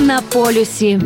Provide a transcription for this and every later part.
на полюсі.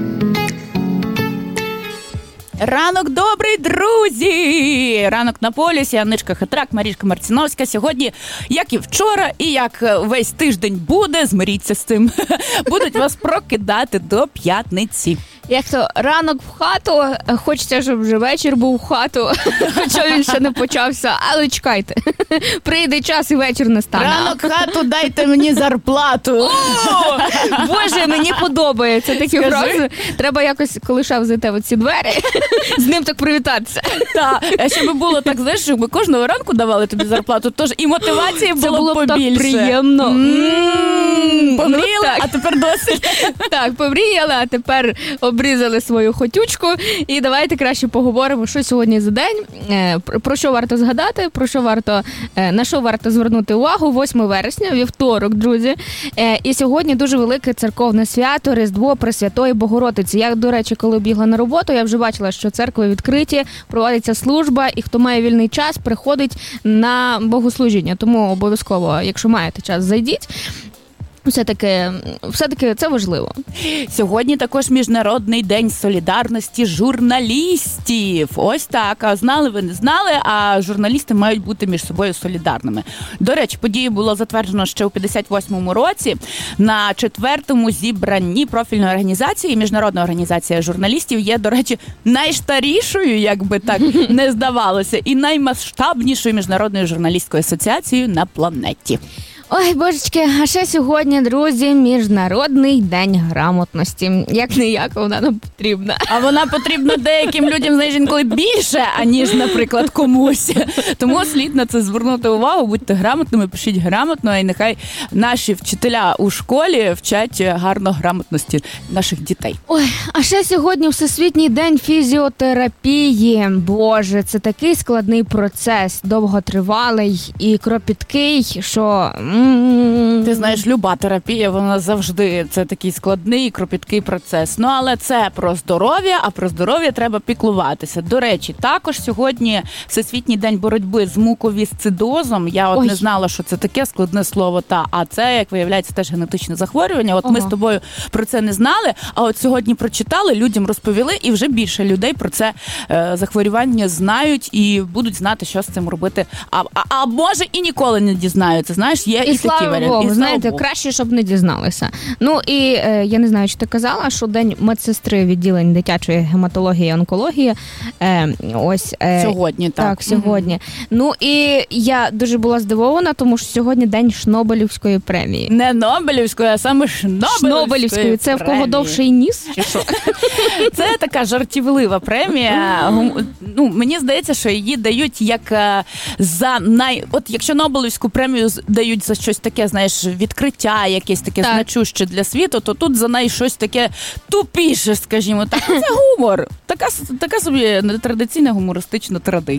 Ранок добрий, друзі! Ранок на полюсі, Анничка Хитрак, Марічка Марціновська. Сьогодні, як і вчора, і як весь тиждень буде, змиріться з цим, будуть вас прокидати до п'ятниці. Як то ранок в хату, хочеться, щоб вже вечір був в хату, хоча він ще не почався, але чекайте, прийде час і вечір не стане. Ранок в хату, дайте мені зарплату. О, Боже, мені подобається такі фрази. Треба якось, коли шеф зайде в ці двері, з ним так привітатися. Так, щоб було так, знаєш, щоб ми кожного ранку давали тобі зарплату, тож і мотивації було побільше. Так приємно. Помріяла, а тепер досить. Так, помріяли, а тепер обрізали свою хотючку. І давайте краще поговоримо, що сьогодні за день, про що варто згадати, на що варто звернути увагу. 8 вересня, вівторок, друзі. І сьогодні дуже велике церковне свято, Різдво Пресвятої Богородиці. Я, до речі, коли бігла на роботу, я вже бачила, що церкви відкриті, проводиться служба, і хто має вільний час, приходить на богослужіння. Тому обов'язково, якщо маєте час, зайдіть. Все-таки це важливо. Сьогодні також Міжнародний день солідарності журналістів. Ось так. А знали ви, не знали, а журналісти мають бути між собою солідарними. До речі, подію було затверджено ще у 58-му році на 4-му зібранні профільної організації. Міжнародна організація журналістів є, до речі, найстарішою, як би так не здавалося, і наймасштабнішою міжнародною журналістською асоціацією на планеті. Ой, божечки, а ще сьогодні, друзі, Міжнародний день грамотності. Як-не-як, вона нам потрібна. А вона потрібна деяким людям, знаєш, інколи більше, аніж, наприклад, комусь. Тому слід на це звернути увагу, будьте грамотними, пишіть грамотно, і нехай наші вчителя у школі вчать гарно грамотності наших дітей. Ой, а ще сьогодні Всесвітній день фізіотерапії. Боже, це такий складний процес, довготривалий і кропіткий, що... Ти знаєш, люба терапія, вона завжди, це такий складний, кропіткий процес. Ну, але це про здоров'я, а про здоров'я треба піклуватися. До речі, також сьогодні Всесвітній день боротьби з муковісцидозом. Я не знала, що це таке складне слово, а це, як виявляється, теж генетичне захворювання. Ми з тобою про це не знали, а от сьогодні прочитали, людям розповіли, і вже більше людей про це захворювання знають і будуть знати, що з цим робити. А може і ніколи не дізнаються, знаєш, є і такі варіанти. Богу, знаєте, краще, щоб не дізналися. Ну і я не знаю, чи ти казала, що День медсестри відділень дитячої гематології і онкології. Сьогодні, так. Так, сьогодні. Ну і я дуже була здивована, тому що сьогодні День Шнобелівської премії. Не Нобелівської, а саме Шнобелівської. Це в кого довший ніс? Чи що? Це така жартівлива премія. Ну, мені здається, що її дають як за От якщо Нобелівську премію дають за щось таке, знаєш, відкриття, якесь таке значуще для світу, то тут за неї щось таке тупіше, скажімо так. Це гумор. Така собі традиційна гумористична традиція.